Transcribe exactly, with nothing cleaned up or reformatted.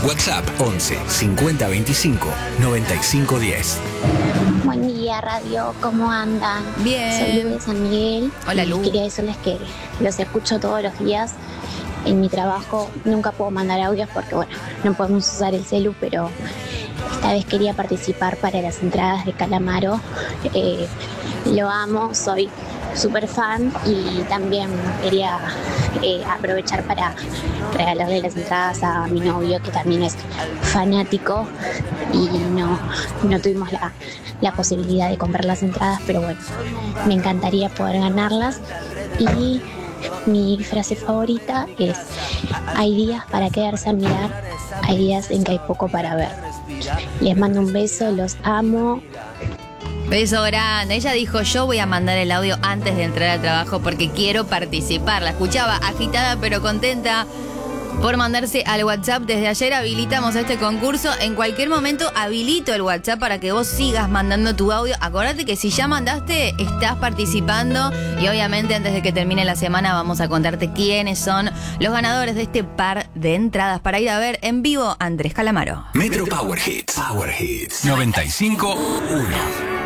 WhatsApp once cincuenta veinticinco noventa y cinco diez. Buen día, radio, ¿cómo andan? Bien. Soy Lu de San Miguel. Hola, y Lu. Quería decirles que los escucho todos los días. En mi trabajo nunca puedo mandar audios porque, bueno, no podemos usar el celu, pero esta vez quería participar para las entradas de Calamaro. Eh, lo amo, soy súper fan y también quería eh, aprovechar para regalarle las entradas a mi novio, que también es fanático, y no, no tuvimos la, la posibilidad de comprar las entradas, pero bueno, me encantaría poder ganarlas. Y mi frase favorita es: hay días para quedarse a mirar, hay días en que hay poco para ver. Les mando un beso, los amo. Beso grande. Ella dijo, yo voy a mandar el audio antes de entrar al trabajo porque quiero participar. La escuchaba agitada pero contenta por mandarse al WhatsApp. Desde ayer habilitamos este concurso. En cualquier momento habilito el WhatsApp para que vos sigas mandando tu audio. Acordate que si ya mandaste, estás participando. Y obviamente antes de que termine la semana vamos a contarte quiénes son los ganadores de este par de entradas para ir a ver en vivo a Andrés Calamaro. Metro Power Hits. Power Hits noventa y cinco uno.